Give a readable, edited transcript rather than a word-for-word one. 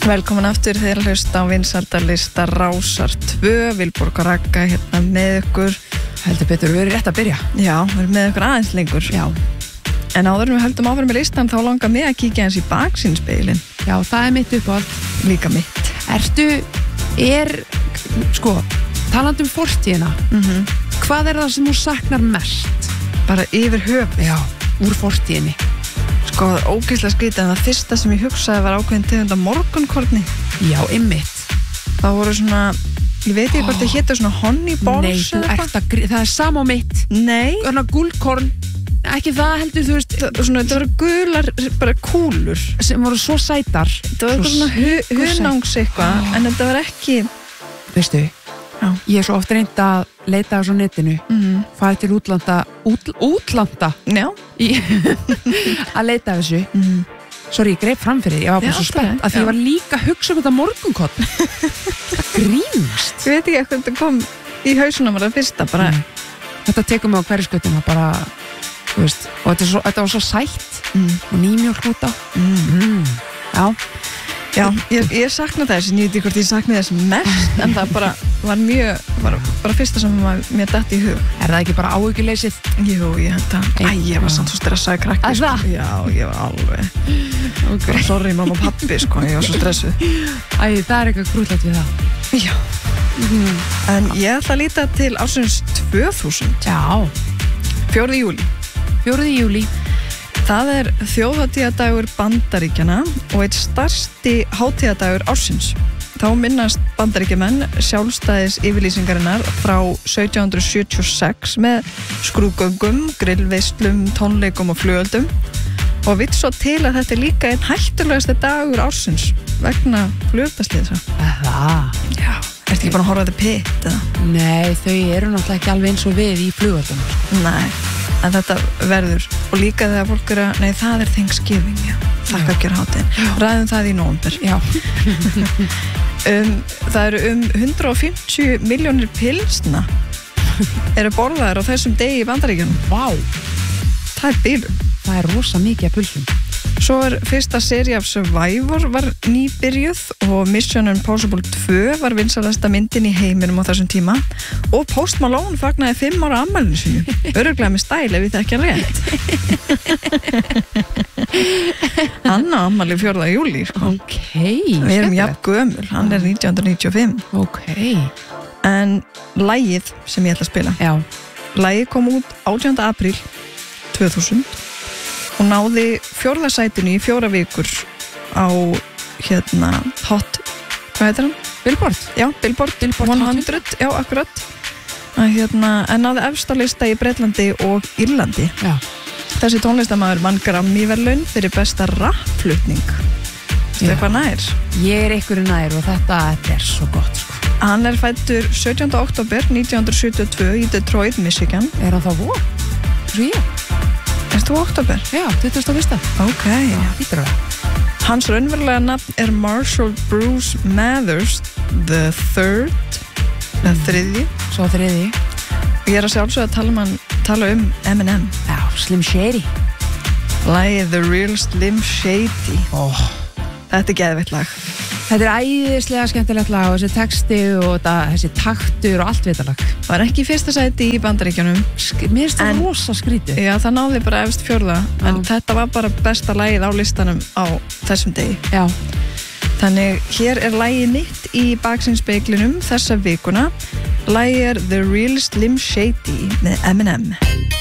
Velkomin aftur þegar að hlusta á vinsældarlista Rásar 2, Vilborg og Ragga hérna með ykkur. Heldur betur, við erum rétt að byrja. Já, við erum með ykkur aðeins lengur. Já. En áður en við höldum áfram með listan þá langar mig að kíkja eins í baksýnisspegilinn. Já, það er mitt uppáhald. Líka mitt. Talandi um fortíðina, hvað er það sem þú saknar mest? Bara yfir höfuð. Já, úr fortíðinni. Sko, það er ógeðslega skrítið en það fyrsta sem ég hugsaði var ákveðin tegund af morgunkorni. Já, einmitt. Það voru svona, ég veit ekki hvort það hétu svona honey balls. Nei, þú ert að það er sama á mitt. Nei. Þannig að gúlkorn, ekki það heldur, þú veist. Það voru gular, bara kúlur. Sem voru svo sætar. Það var eitthvað svona hunangs eitthvað, en þetta var ekki. Veistu, ég er svo oft reynd að leita á svo netinu, farið til útlanda Já. Að leita af þessu. Sorry, ég greip fram fyrir, ég var bara svo spennt að því ég var líka að hugsa þetta morgunkorn. Það grínast. Ég veit ekki eitthvað þetta kom í hausuna mér að fyrsta bara. Þetta tekur mig á hverju skuttina bara, þú veist, og þetta var svo sætt og nýmjólk út á. Já, ég sakna þess, ég veit ekki hvort ég sakna þess mest, en það bara var mjög, bara fyrsta sem mér datt í hug. Er það ekki bara áhyggjuleysið? Jú, ég held að, ég var samt svo stressaði krakki, sko. Það? Já, ég var alveg, okay. Sorry mamma og pappi, sko, ég var svo stressuð. Það er eitthvað grútlegt við það. Já, en ég ætla að líta til ársins 2000. Já. 4. júlí. 4. júlí. Það er þjóðhátíðadagur Bandaríkjanna og eitt stærsti hátíðadagur ársins. Þá minnast Bandaríkjamenn sjálfstæðis yfirlýsingarinnar frá 1776 með skrúðgöngum, grillveislum, tónleikum og flugöldum og vill svo til að þetta er líka einn hættulegasti dagur ársins vegna flugöldaslýsa. Það? Já. Ertu ekki bara að horfa þetta pitt, eða? Nei, þau eru náttúrulega ekki alveg eins og við í flugöldum. Nei. En þetta verður, og líka þegar fólk eru að, nei, það er Thanksgiving, já, þakka að gera hátíðin. Ræðum það í nóvember. Já. Það eru 150 milljónir pilsna eru borðaðar á þessum degi í Bandaríkjunum. Vá. Það er bílum. Það er rosa mikið af pulsum. Svo er fyrsta sería af Survivor var nýbyrjuð og Mission Impossible 2 var vinsælasta myndin í heiminum á þessum tíma og Post Malone fagnaði 5 ára afmælinu sínu. Örugglega með stæl ef ég þekki hann rétt. Hann á afmæli 4. júlí, sko. Ok. Við erum jafn gömul, hann er 1995. Ok. En lagið sem ég ætla að spila. Já. Lagið kom út 18. apríl 2000 og náði 4. sætinu í 4 vikur á Hot, hvað heitir hann? Billboard. Já, Billboard 100, já, akkurat. En náði efsta lista í Bretlandi og Írlandi. Já. Þessi tónlistarmaður vann Grammy-verðlaun fyrir besta rappflutning. Veistu eitthvað nær? Ég er einhverju nær og þetta er svo gott, sko. Hann er fæddur 17. október 1972 í Detroit, Michigan. Er hann þá vor? Svo ég? Erst þú október? Já, 21. Ok. Hýttur það. Hans raunverulega nafn er Marshall Bruce Mathers the Third, eða þriðji. Svo þriðji. Og ég er að sjálfsögða að tala um Eminem. Já, Slim Shady. Lagið The Real Slim Shady. Þetta er geðveitt lag. Þetta er æðislega skemmtilegt lag og þessi texti og þessi taktur og allt vitalag. Það var ekki í fyrsta sæti í Bandaríkjunum. Mér finnst það rosa skrítið. Já, það náði bara efst 4. En þetta var bara besta lagið á listanum á þessum degi. Já. Þannig hér er lagið mitt í baksýnisspeglinum þessa vikuna. Lagið er The Real Slim Shady með Eminem.